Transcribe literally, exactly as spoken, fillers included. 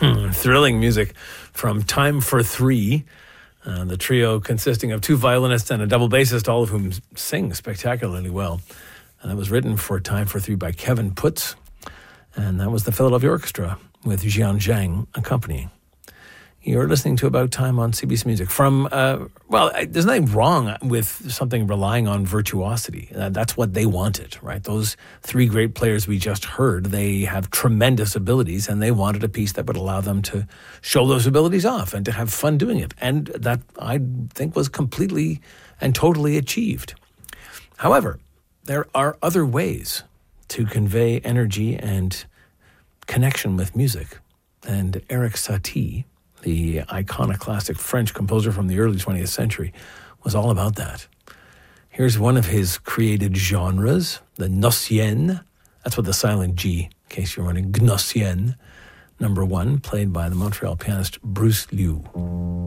Thrilling music from Time for Three, uh, the trio consisting of two violinists and a double bassist, all of whom sing spectacularly well. And that was written for Time for Three by Kevin Putz, and that was the Philadelphia Orchestra with Jian Zhang accompanying. You're listening to About Time on C B C Music. From, uh, well, there's nothing wrong with something relying on virtuosity. Uh, that's what they wanted, right? Those three great players we just heard, they have tremendous abilities, and they wanted a piece that would allow them to show those abilities off and to have fun doing it. And that, I think, was completely and totally achieved. However, there are other ways to convey energy and connection with music. And Erik Satie, the iconoclastic French composer from the early twentieth century, was all about that. Here's one of his created genres, the Gnossienne. That's what the silent G, in case you're wondering, Gnossienne, number one, played by the Montreal pianist Bruce Liu.